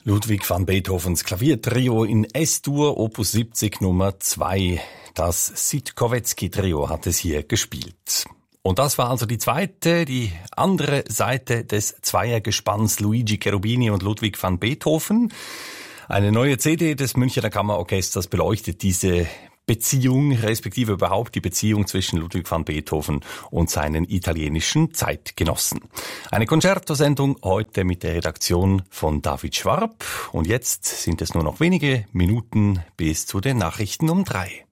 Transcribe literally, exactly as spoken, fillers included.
Ludwig van Beethovens Klaviertrio in S-Dur, Opus siebzig Nummer zwei. Das Sitkowetzki-Trio hat es hier gespielt. Und das war also die zweite, die andere Seite des Zweiergespanns Luigi Cherubini und Ludwig van Beethoven. Eine neue C D des Münchner Kammerorchesters beleuchtet diese Beziehung, respektive überhaupt die Beziehung zwischen Ludwig van Beethoven und seinen italienischen Zeitgenossen. Eine Concerto-Sendung heute mit der Redaktion von David Schwarb. Und jetzt sind es nur noch wenige Minuten bis zu den Nachrichten um drei.